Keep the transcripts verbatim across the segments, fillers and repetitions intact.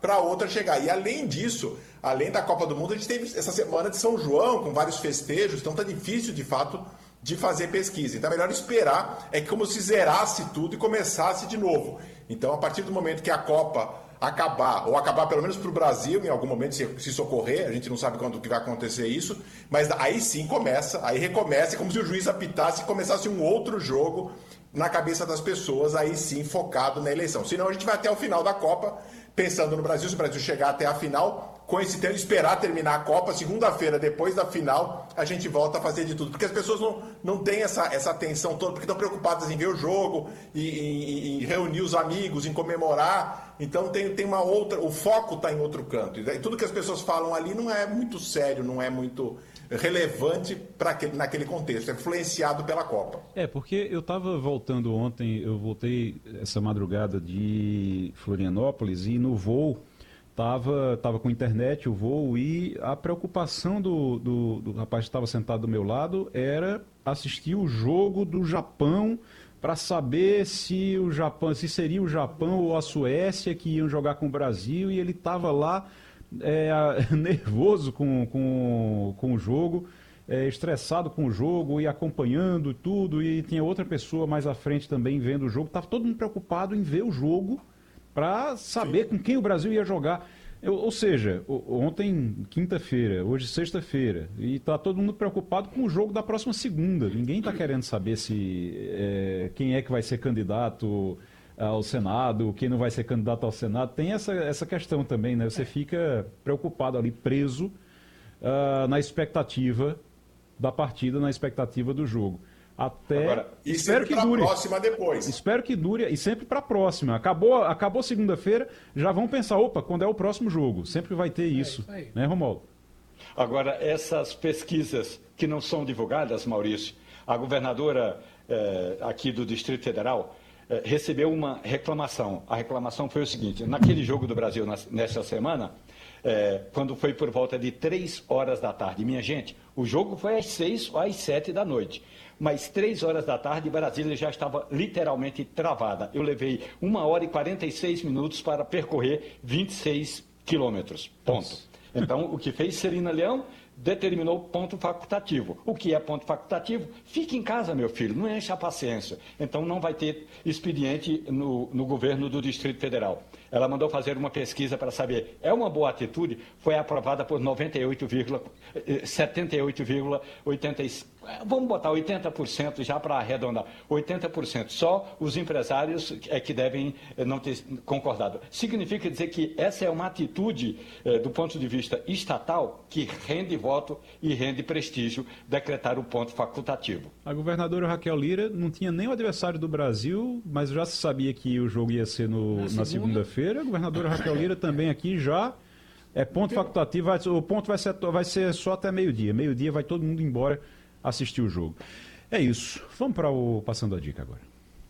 para outra chegar. E além disso, além da Copa do Mundo, a gente teve essa semana de São João, com vários festejos, então tá difícil, de fato, de fazer pesquisa. Então é melhor esperar, é como se zerasse tudo e começasse de novo. Então, a partir do momento que a Copa acabar, ou acabar pelo menos para o Brasil, em algum momento, se, se socorrer, a gente não sabe quando que vai acontecer isso, mas aí sim começa, aí recomeça, é como se o juiz apitasse e começasse um outro jogo na cabeça das pessoas, aí sim focado na eleição. Senão a gente vai até o final da Copa, pensando no Brasil, se o Brasil chegar até a final, com esse tempo, esperar terminar a Copa, segunda-feira, depois da final, a gente volta a fazer de tudo. Porque as pessoas não, não têm essa, essa atenção toda, porque estão preocupadas em ver o jogo, em, em, em reunir os amigos, em comemorar. Então tem, tem uma outra, o foco está em outro canto. E tudo que as pessoas falam ali não é muito sério, não é muito relevante para aquele, naquele contexto, é influenciado pela Copa. É, porque eu estava voltando ontem, eu voltei essa madrugada de Florianópolis e no voo estava tava com internet o voo e a preocupação do, do, do rapaz que estava sentado do meu lado era assistir o jogo do Japão para saber se o Japão, se seria o Japão ou a Suécia que iam jogar com o Brasil, e ele estava lá é, nervoso com, com, com o jogo, é, estressado com o jogo e acompanhando tudo, e tinha outra pessoa mais à frente também vendo o jogo. Estava todo mundo preocupado em ver o jogo para saber com quem o Brasil ia jogar. Eu, ou seja, ontem, quinta-feira, hoje sexta-feira, e está todo mundo preocupado com o jogo da próxima segunda. Ninguém está querendo saber se é, quem é que vai ser candidato ao Senado, quem não vai ser candidato ao Senado. Tem essa, essa questão também, né? Você fica preocupado ali, preso uh, na expectativa da partida, na expectativa do jogo. Até Agora, e espero que para a dure. próxima depois. Espero que dure e sempre para a próxima. Acabou, acabou segunda-feira, já vão pensar, opa, quando é o próximo jogo? Sempre vai ter isso, é isso né, Romualdo? Agora, essas pesquisas que não são divulgadas, Maurício, a governadora eh, aqui do Distrito Federal eh, recebeu uma reclamação. A reclamação foi o seguinte: naquele jogo do Brasil na, nesta semana, eh, quando foi por volta de três horas da tarde, minha gente, o jogo foi às seis ou às sete da noite. Mas três horas da tarde, Brasília já estava literalmente travada. Eu levei uma hora e quarenta e seis minutos para percorrer vinte e seis quilômetros. Ponto. Então, o que fez Celina Leão? Determinou ponto facultativo. O que é ponto facultativo? Fique em casa, meu filho, não encha a paciência. Então, não vai ter expediente no, no governo do Distrito Federal. Ela mandou fazer uma pesquisa para saber, é uma boa atitude? Foi aprovada por noventa e oito vírgula setenta e oito vírgula oitenta e cinco. Vamos botar oitenta por cento já para arredondar. oitenta por cento. Só os empresários é que devem não ter concordado. Significa dizer que essa é uma atitude, eh, do ponto de vista estatal, que rende voto e rende prestígio, decretar o ponto facultativo. A governadora Raquel Lira não tinha nem o adversário do Brasil, mas já se sabia que o jogo ia ser no, na segunda-feira. A governadora Raquel Lira também aqui já é ponto facultativo. Vai, o ponto vai ser, vai ser só até meio-dia. Meio-dia vai todo mundo embora assistir o jogo. É isso. Vamos para o Passando a Dica agora.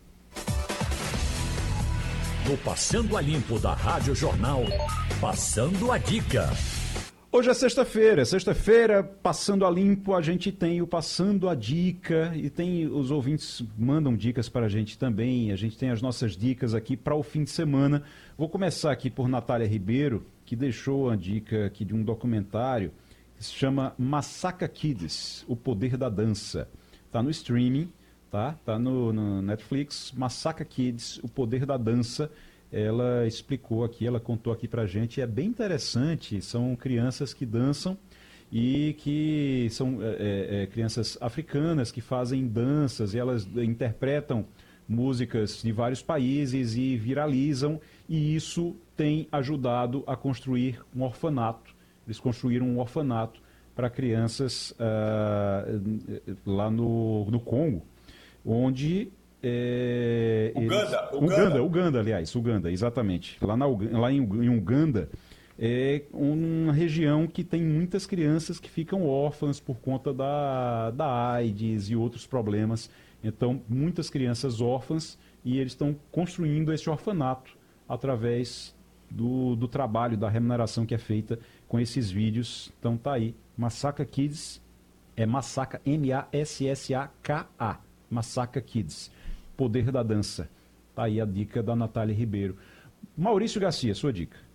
No Passando a Limpo da Rádio Jornal, Passando a Dica. Hoje é sexta-feira, sexta-feira, Passando a Limpo, a gente tem o Passando a Dica e tem os ouvintes mandam dicas para a gente também, a gente tem as nossas dicas aqui para o fim de semana. Vou começar aqui por Natália Ribeiro, que deixou a dica aqui de um documentário que se chama Massacre Kids, O Poder da Dança. Está no streaming, tá? Tá no, no Netflix, Massacre Kids, O Poder da Dança. Ela explicou aqui, ela contou aqui pra gente, é bem interessante, são crianças que dançam e que são é, é, crianças africanas que fazem danças e elas interpretam músicas de vários países e viralizam, e isso tem ajudado a construir um orfanato. Eles construíram um orfanato para crianças uh, lá no, no Congo, onde... É, Uganda, eles, Uganda. Uganda, Uganda, aliás, Uganda, exatamente. Lá, na, lá em, em Uganda é uma região que tem muitas crianças que ficam órfãs por conta da, da AIDS e outros problemas. Então, muitas crianças órfãs, e eles estão construindo esse orfanato através do, do trabalho, da remuneração que é feita com esses vídeos. Então tá aí, Massacre Kids, é Massacre, M A S S A K A, Massacre Kids. Poder da Dança. Tá aí a dica da Natália Ribeiro. Maurício Garcia, sua dica.